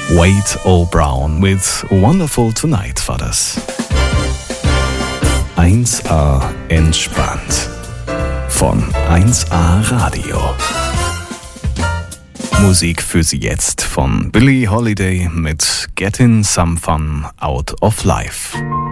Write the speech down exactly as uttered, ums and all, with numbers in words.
Wade O. Brown with Wonderful Tonight war das. eins A entspannt von eins A Radio. Musik für Sie jetzt von Billie Holiday mit Getting Some Fun Out of Life.